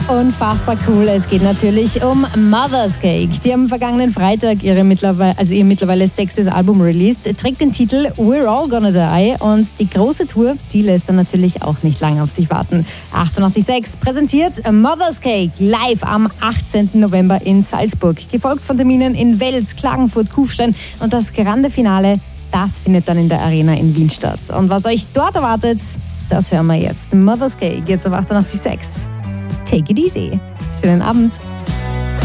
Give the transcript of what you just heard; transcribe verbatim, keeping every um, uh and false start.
Unfassbar cool. Es geht natürlich um Mother's Cake. Die haben am vergangenen Freitag ihre mittlerweile, also ihr mittlerweile sechstes Album released, trägt den Titel We're All Gonna Die und die große Tour, die lässt dann natürlich auch nicht lange auf sich warten. achtundachtzig Komma sechs präsentiert Mother's Cake live am achtzehnten November in Salzburg, gefolgt von Terminen in Wels, Klagenfurt, Kufstein und das Grande Finale, das findet dann in der Arena in Wien statt. Und was euch dort erwartet, das hören wir jetzt. Mother's Cake, jetzt auf achtundachtzig Komma sechs. Take it easy. Schönen Abend.